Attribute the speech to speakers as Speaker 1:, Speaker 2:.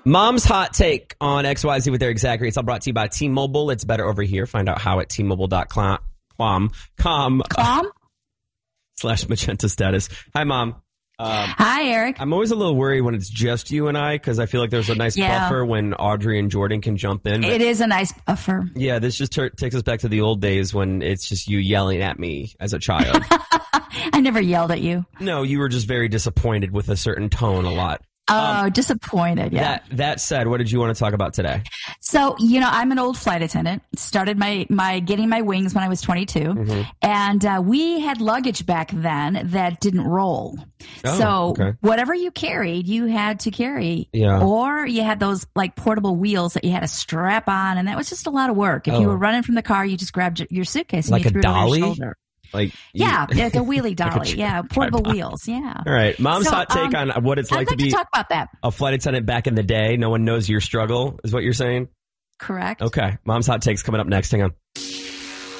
Speaker 1: Mom's hot take on XYZ with their exact rates. All brought to you by T-Mobile. It's better over here. Find out how at T-Mobile.com / magenta status. Hi, Mom.
Speaker 2: Hi, Eric.
Speaker 1: I'm always a little worried when it's just you and I because I feel like there's a nice buffer when Audrey and Jordan can jump in.
Speaker 2: It is a nice buffer.
Speaker 1: Yeah, this just takes us back to the old days when it's just you yelling at me as a child.
Speaker 2: I never yelled at you.
Speaker 1: No, you were just very disappointed with a certain tone a lot.
Speaker 2: Oh, disappointed. Yeah.
Speaker 1: That said, what did you want to talk about today?
Speaker 2: So, I'm an old flight attendant. Started my getting my wings when I was 22. Mm-hmm. And we had luggage back then that didn't roll. Whatever you carried, you had to carry. Yeah. Or you had those like portable wheels that you had to strap on. And that was just a lot of work. If you were running from the car, you just grabbed your suitcase and
Speaker 1: like
Speaker 2: you threw
Speaker 1: a dolly?
Speaker 2: it over your shoulder.
Speaker 1: Like
Speaker 2: the wheelie dolly, portable wheels,
Speaker 1: All right, Mom's hot take on what it's like to be
Speaker 2: talk about that.
Speaker 1: A flight attendant back in the day. No one knows your struggle, is what you're saying?
Speaker 2: Correct.
Speaker 1: Okay, Mom's hot take's coming up next. Hang on.